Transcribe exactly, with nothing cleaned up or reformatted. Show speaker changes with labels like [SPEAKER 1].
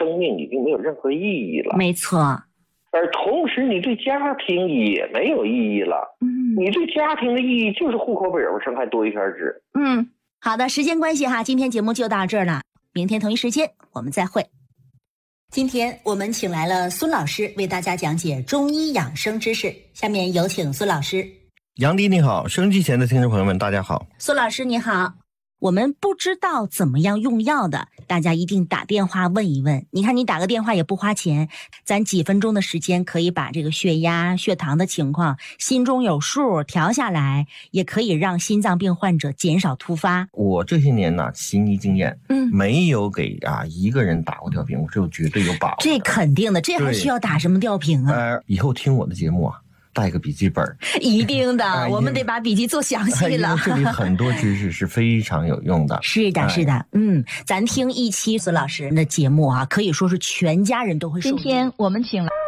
[SPEAKER 1] 生命已经没有任何意义了。
[SPEAKER 2] 没错。
[SPEAKER 1] 而同时你对家庭也没有意义了。嗯，你对家庭的意义就是户口本上还多一圈纸。
[SPEAKER 2] 嗯，好的，时间关系哈，今天节目就到这儿了，明天同一时间我们再会。今天我们请来了孙老师为大家讲解中医养生知识，下面有请孙老师。
[SPEAKER 3] 杨迪你好，收音机前的听众朋友们大家好。
[SPEAKER 2] 孙老师你好。我们不知道怎么样用药的，大家一定打电话问一问。你看你打个电话也不花钱，咱几分钟的时间可以把这个血压血糖的情况心中有数调下来，也可以让心脏病患者减少突发。
[SPEAKER 3] 我这些年呢行医经验，
[SPEAKER 2] 嗯，
[SPEAKER 3] 没有给啊一个人打过吊瓶，我这绝对有把握。
[SPEAKER 2] 这肯定的，这还需要打什么吊瓶啊？
[SPEAKER 3] 呃，以后听我的节目啊带个笔记本，
[SPEAKER 2] 一定的、哎、我们得把笔记做详细了、哎、
[SPEAKER 3] 这里很多知识是非常有用的。
[SPEAKER 2] 是的是的、哎、嗯，咱听一期孙老师的节目啊，可以说是全家人都会受益。
[SPEAKER 4] 今天我们请来